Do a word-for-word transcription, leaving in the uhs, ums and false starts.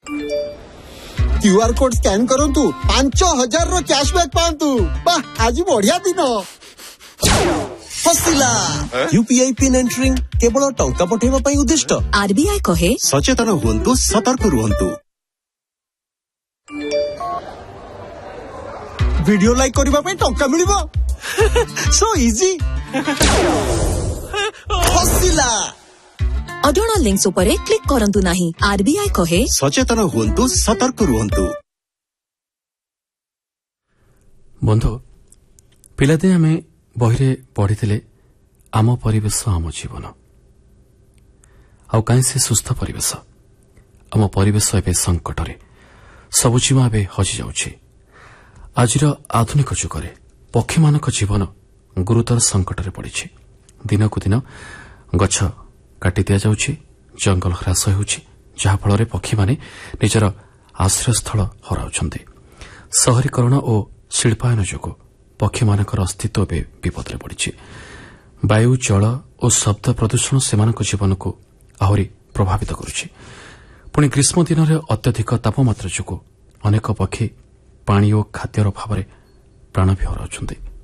QR code scan करंतु पांच हजार रो कैशबैक पांतु। वाह आज बढ़िया दिन। फसिला यूपीआई पिन एंटरिंग केवल टंका पठेबा पई उद्दिष्ट। आरबीआई कहे सचेतन हुंतु सतर्क रुहंतु। वीडियो लाइक करबा पई टंका मिलिबो सो इजी। फसिला अजणा लिंक्स उपरे क्लिक करंतु नाही। आरबीआई कहे सचेतन हुंतु सतर्क रुहंतु। बंधु पिलादिने आमे बहिरे पढ़ी आम परिवेश आम जीवन आउ कहीं से सुस्थ परिवेश आम परिवेश एवं संकट सबुजिमा ए हजि जाउछि। आज आधुनिक जुगरे पक्षी मान जीवन गुरुतर संकट में पड़ी। दिनकू दिन गछ काटी दि जाउछि, जंगल ह्रास होउछि, जहाँफल पक्षी माने निजर आश्रयस्थल हराउछन्ति। शहरीकरण और शिल्पायन जोगु पक्षी मानकर अस्तित्व ए विपद में पड़ी। वायु जल और शब्द प्रदूषण सेमानक जीवन को आहरी प्रभावित करुछि। पुणी ग्रीष्म दिन में अत्यधिक तापमात्रा जोगु अनेक पक्षी पानी और खाद्यर अभाव प्राण भी हराउछन्ति।